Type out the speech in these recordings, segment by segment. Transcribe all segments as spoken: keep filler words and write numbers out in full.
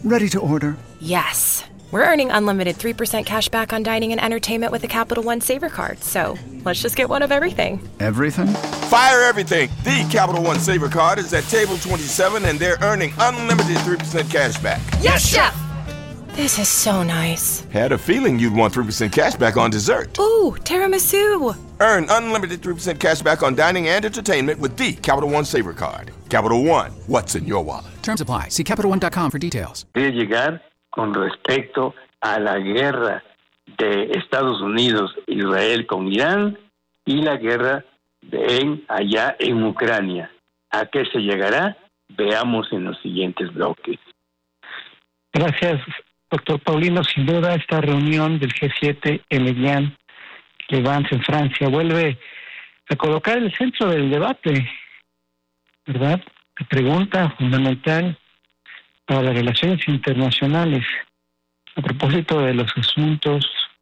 Ready to order. Yes. We're earning unlimited three percent cash back on dining and entertainment with the Capital One Saver Card. So let's just get one of everything. Everything? Fire everything. The Capital One Saver Card is at table twenty-seven, and they're earning unlimited three percent cash back. Yes, Chef! This is so nice. Had a feeling you'd want three percent cash back on dessert. Ooh, tiramisu. Earn unlimited three percent cash back on dining and entertainment with the Capital One Saver Card. Capital One, what's in your wallet? Terms apply. See Capital One dot com for details. De llegar con respecto a la guerra de Estados Unidos, Israel con Irán y la guerra de en, allá en Ucrania. ¿A qué se llegará? Veamos en los siguientes bloques. Gracias, doctor Paulino. Sin duda, esta reunión del G siete en Evian, que avanza en Francia, vuelve a colocar el centro del debate, ¿verdad? La pregunta fundamental para las relaciones internacionales a propósito de los asuntos.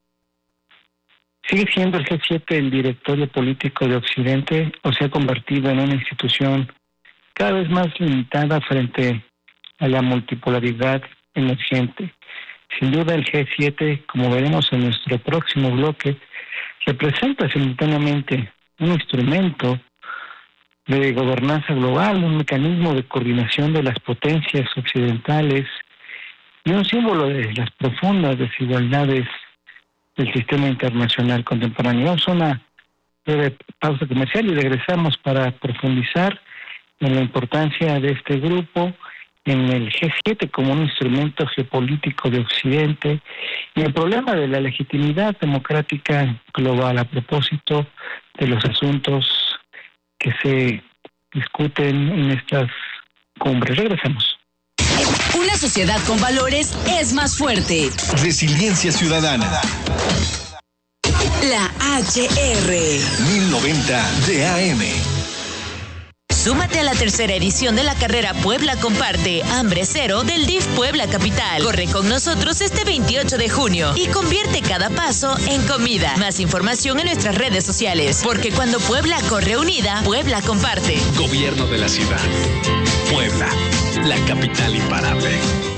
¿Sigue siendo el G siete el directorio político de Occidente o se ha convertido en una institución cada vez más limitada frente a la multipolaridad emergente? Sin duda el G siete, como veremos en nuestro próximo bloque, representa simultáneamente un instrumento de gobernanza global, un mecanismo de coordinación de las potencias occidentales y un símbolo de las profundas desigualdades del sistema internacional contemporáneo. Vamos a una breve pausa comercial y regresamos para profundizar en la importancia de este grupo, en el G siete como un instrumento geopolítico de Occidente y el problema de la legitimidad democrática global a propósito de los asuntos que se discuten en estas cumbres. Regresamos. Una sociedad con valores es más fuerte. Resiliencia ciudadana. La H R. mil noventa D A M. Súmate a la tercera edición de la carrera Puebla Comparte, Hambre Cero del D I F Puebla Capital. Corre con nosotros este veintiocho de junio y convierte cada paso en comida. Más información en nuestras redes sociales, porque cuando Puebla corre unida, Puebla comparte. Gobierno de la ciudad. Puebla, la capital imparable.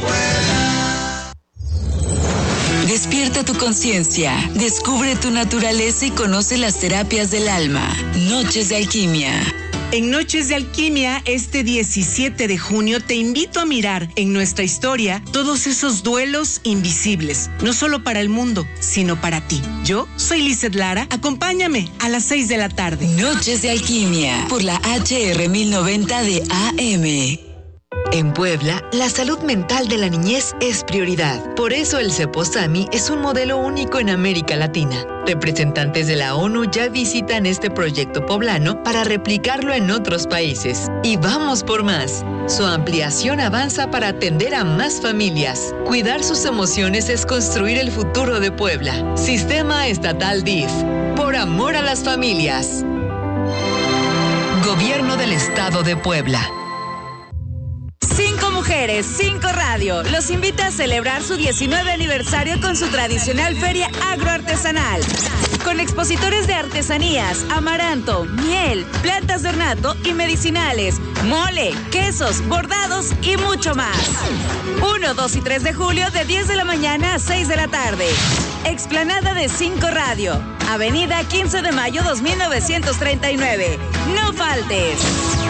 Despierta tu conciencia, descubre tu naturaleza y conoce las terapias del alma. Noches de Alquimia. En Noches de Alquimia, este diecisiete de junio, te invito a mirar en nuestra historia todos esos duelos invisibles, no solo para el mundo, sino para ti. Yo soy Lizeth Lara, acompáñame a las seis de la tarde. Noches de Alquimia, por la H R mil noventa de A M. En Puebla, la salud mental de la niñez es prioridad. Por eso el Ceposami es un modelo único en América Latina. Representantes de la ONU ya visitan este proyecto poblano para replicarlo en otros países. Y vamos por más. Su ampliación avanza para atender a más familias. Cuidar sus emociones es construir el futuro de Puebla. Sistema Estatal D I F. Por amor a las familias. Gobierno del Estado de Puebla. Cinco Mujeres, Cinco Radio los invita a celebrar su diecinueve aniversario con su tradicional feria agroartesanal. Con expositores de artesanías, amaranto, miel, plantas de ornato y medicinales, mole, quesos, bordados y mucho más. uno, dos y tres de julio de diez de la mañana a seis de la tarde. Explanada de Cinco Radio, Avenida quince de mayo dos mil novecientos treinta y nueve. No faltes.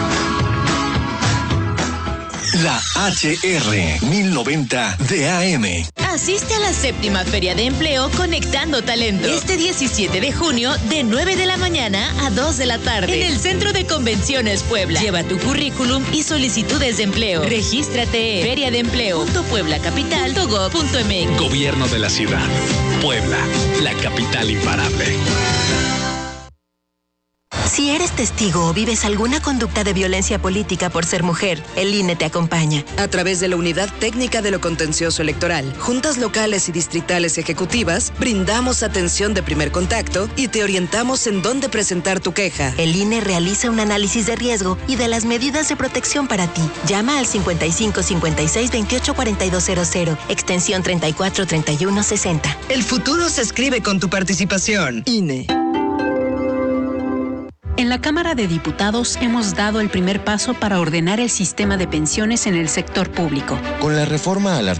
La H R mil noventa D A M. Asiste a la séptima Feria de Empleo Conectando Talento. Este diecisiete de junio, de nueve de la mañana a dos de la tarde. En el Centro de Convenciones Puebla. Lleva tu currículum y solicitudes de empleo. Regístrate en feria de empleo punto puebla capital punto gob punto m x. Gobierno de la ciudad. Puebla, la capital imparable. Si eres testigo o vives alguna conducta de violencia política por ser mujer, el I N E te acompaña. A través de la Unidad Técnica de lo Contencioso Electoral, juntas locales y distritales ejecutivas, brindamos atención de primer contacto y te orientamos en dónde presentar tu queja. El I N E realiza un análisis de riesgo y de las medidas de protección para ti. Llama al cincuenta y cinco cincuenta y seis veintiocho cuarenta y dos cero cero, extensión treinta y cuatro treinta y uno sesenta. El futuro se escribe con tu participación. I N E. En la Cámara de Diputados hemos dado el primer paso para ordenar el sistema de pensiones en el sector público. Con la reforma al artículo